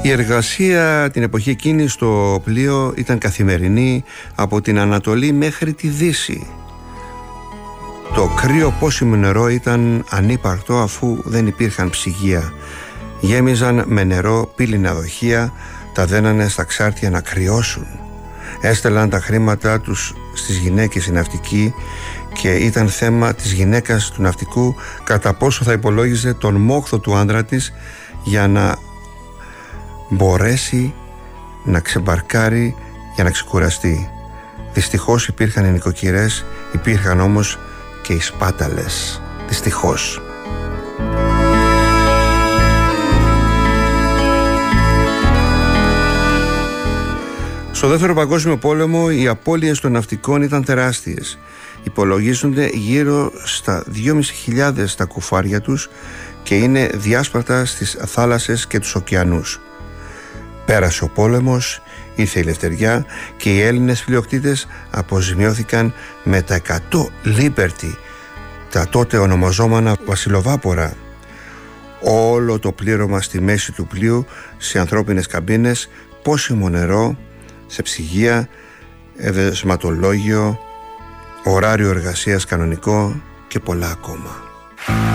Η εργασία την εποχή εκείνη στο πλοίο ήταν καθημερινή από την Ανατολή μέχρι τη Δύση. Το κρύο πόσιμο νερό ήταν ανύπαρκτο αφού δεν υπήρχαν ψυγεία. Γέμιζαν με νερό πύληνα δοχεία, τα δένανε στα ξάρτια να κρυώσουν. Έστελαν τα χρήματά τους στις γυναίκες οι ναυτικοί και ήταν θέμα της γυναίκας του ναυτικού κατά πόσο θα υπολόγιζε τον μόχθο του άντρα της για να μπορέσει να ξεμπαρκάρει, για να ξεκουραστεί. Δυστυχώς υπήρχαν οι νοικοκυρές, υπήρχαν όμως και οι σπάταλες. Δυστυχώς. Στο Δεύτερο Παγκόσμιο Πόλεμο οι απώλειες των ναυτικών ήταν τεράστιες. Υπολογίζονται γύρω στα 2.500 τα κουφάρια τους και είναι διάσπαρτα στις θάλασσες και τους ωκεανούς. Πέρασε ο πόλεμος, ήρθε η ελευθεριά και οι Έλληνες πλειοκτήτες αποζημιώθηκαν με τα 100 Liberty, τα τότε ονομαζόμενα βασιλοβάπορα. Όλο το πλήρωμα στη μέση του πλοίου, σε ανθρώπινες καμπίνες, πόσιμο νερό, σε ψυγεία, εδεσματολόγιο, ωράριο εργασίας κανονικό και πολλά ακόμα.